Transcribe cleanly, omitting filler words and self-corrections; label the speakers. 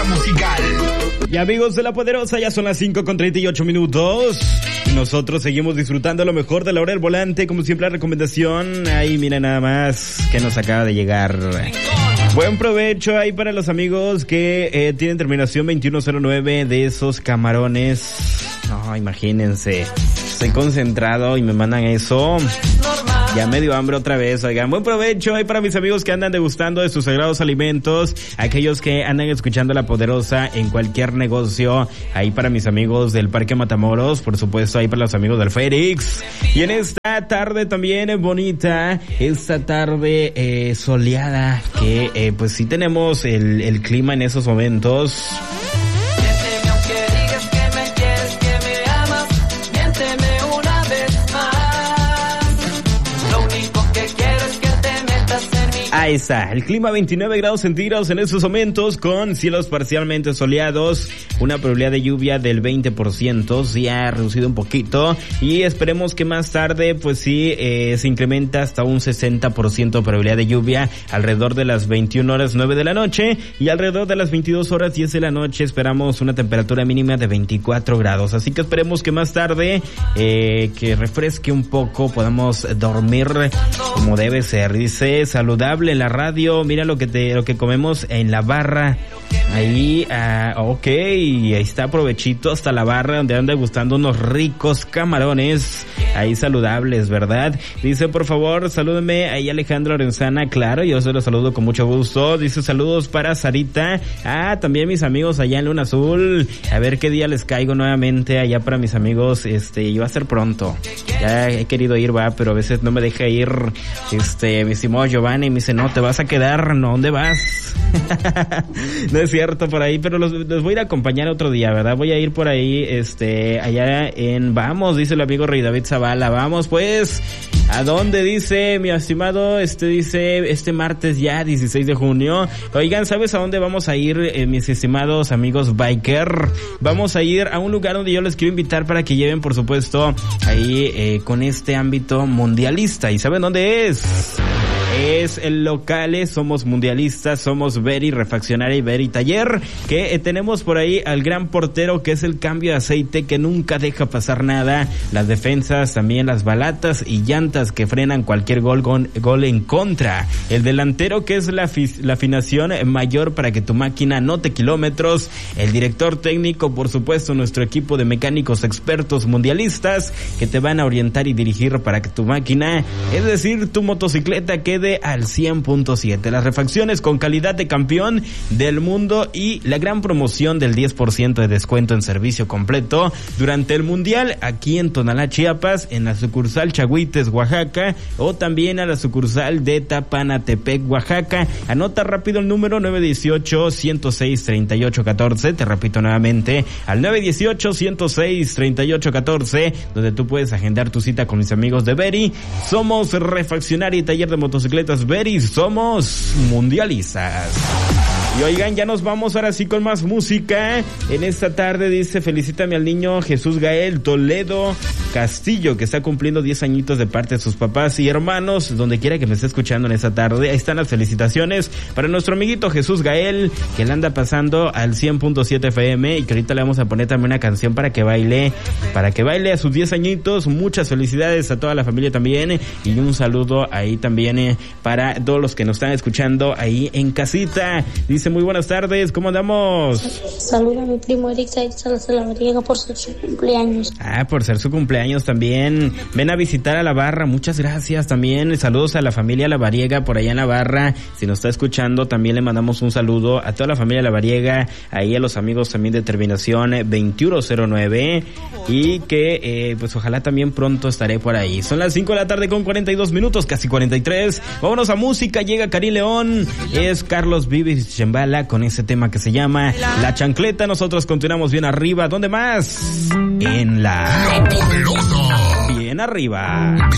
Speaker 1: musical.
Speaker 2: Y amigos de La Poderosa, ya son las 5:38. Nosotros seguimos disfrutando lo mejor de la hora del volante, como siempre la recomendación. Ahí mira nada más que nos acaba de llegar. Buen provecho ahí para los amigos que tienen terminación 2109 de esos camarones. No, imagínense. Estoy concentrado y me mandan eso. Ya me dio hambre otra vez, oigan. Buen provecho ahí para mis amigos que andan degustando de sus sagrados alimentos. Aquellos que andan escuchando La Poderosa en cualquier negocio. Ahí para mis amigos del Parque Matamoros. Por supuesto, ahí para los amigos del Félix. Y en esta tarde también bonita. Esta tarde soleada. Que pues sí tenemos el clima en esos momentos. Ahí está, el clima 29 grados centígrados en estos momentos con cielos parcialmente soleados, una probabilidad de lluvia del 20%, sí ha reducido un poquito y esperemos que más tarde pues sí se incrementa hasta un 60% probabilidad de lluvia alrededor de las 21:09 de la noche y alrededor de las 22:10 de la noche esperamos una temperatura mínima de 24 grados, así que esperemos que más tarde que refresque un poco, podamos dormir como debe ser, dice saludable en la radio, mira lo que comemos en la barra, ahí, ok, ahí está provechito hasta la barra donde anda gustando unos ricos camarones, ahí saludables, ¿verdad? Dice, por favor, salúdeme ahí Alejandro Lorenzana, claro, yo se lo saludo con mucho gusto, dice saludos para Sarita, también mis amigos allá en Luna Azul, a ver qué día les caigo nuevamente allá para mis amigos, iba a ser pronto, ya he querido ir, pero a veces no me deja ir, mi estimado Giovanni, me dice, no, te vas a quedar, no, ¿dónde vas? No es cierto por ahí, pero los voy a ir a acompañar otro día, ¿verdad? Voy a ir por ahí, allá vamos, dice el amigo Rey David Zavala, vamos pues, ¿a dónde? Dice, mi estimado, dice, este martes ya, 16 de junio, oigan, ¿sabes a dónde vamos a ir, mis estimados amigos biker? Vamos a ir a un lugar donde yo les quiero invitar para que lleven, por supuesto, ahí, con este ámbito mundialista, ¿y saben dónde es? Es el locales, somos mundialistas, somos Very Refaccionaria y Very Taller, que tenemos por ahí al gran portero que es el cambio de aceite que nunca deja pasar nada, las defensas, también las balatas y llantas que frenan cualquier gol en contra, el delantero que es la afinación mayor para que tu máquina note kilómetros, el director técnico, por supuesto nuestro equipo de mecánicos expertos mundialistas que te van a orientar y dirigir para que tu máquina, es decir, tu motocicleta quede al 100.7, las refacciones con calidad de campeón del mundo y la gran promoción del 10% de descuento en servicio completo durante el mundial aquí en Tonalá, Chiapas, en la sucursal Chagüites, Oaxaca, o también a la sucursal de Tapanatepec, Oaxaca. Anota rápido el número 918-106-3814, te repito nuevamente, al 918-106-3814, donde tú puedes agendar tu cita con mis amigos de Very. Somos Refaccionaria y Taller de Motocicletas Very, somos mundialistas. Y oigan, ya nos vamos ahora sí con más música. En esta tarde dice, felicítame al niño Jesús Gael Toledo Castillo, que está cumpliendo 10 añitos de parte de sus papás y hermanos, donde quiera que me esté escuchando en esta tarde. Ahí están las felicitaciones para nuestro amiguito Jesús Gael, que le anda pasando al 100.7 FM y que ahorita le vamos a poner también una canción para que baile a sus 10 añitos. Muchas felicidades a toda la familia también y un saludo ahí también para todos los que nos están escuchando ahí en casita. Dice, muy buenas tardes, ¿cómo andamos?
Speaker 3: Saluda a mi primo Eric Salas de la Variega por ser su cumpleaños.
Speaker 2: Por ser su cumpleaños también. Ven a visitar a la barra, muchas gracias también. Saludos a la familia La Variega por allá en la barra. Si nos está escuchando, también le mandamos un saludo a toda la familia La Variega, ahí a los amigos también de terminación 2109 y que pues ojalá también pronto estaré por ahí. Son las 5 de la tarde con 42 minutos, casi 43. Vámonos a música, llega Cari León, es Carlos Vives Chembala con ese tema que se llama La Chancleta. Nosotros continuamos bien arriba. ¿Dónde más? En La Poderosa. Bien arriba.